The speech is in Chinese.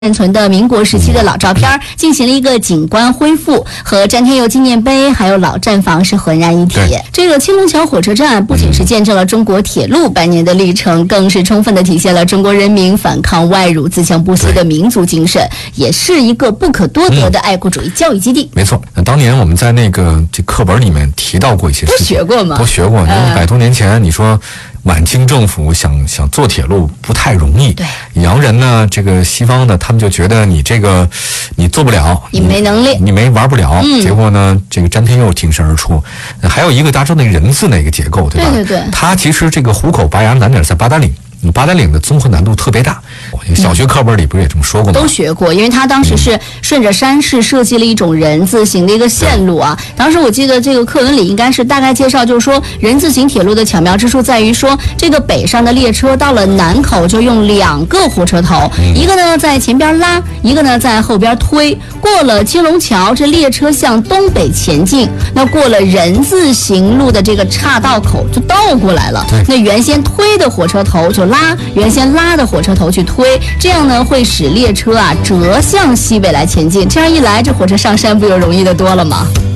现存的民国时期的老照片进行了一个景观恢复，和詹天佑纪念碑还有老站房是浑然一体。这个青龙桥火车站不仅是见证了中国铁路100年的历程，更是充分的体现了中国人民反抗外辱、自强不息的民族精神，也是一个不可多得的爱国主义教育基地。 没错，当年我们在这课本里面提到过一些事情， 都学过吗？ 都学过。100多年前，你说晚清政府想做铁路不太容易， 对， 洋人呢，这个西方的他们就觉得你做不了， 你没能力， 你玩不了。结果呢，这个詹天佑挺身而出。还有一个大家知道那个人字那个结构，对吧？ 对对对， 它其实这个虎口拔牙难点在八达岭。八达岭的综合难度特别大，小学课本里不是也这么说过吗？ 都学过，因为他当时是顺着山势设计了一种人字形的一个线路啊。当时我记得这个课文里应该是大概介绍，就是说人字形铁路的巧妙之处在于说，这个北上的列车到了南口就用2个火车头，一个呢在前边拉，一个呢在后边推。过了青龙桥，这列车向东北前进，那过了人字形路的这个岔道口就倒过来了。那原先推的火车头就拉，原先拉的火车头去推，这样呢会使列车折向西北来前进。这样一来，这火车上山不就容易的多了吗？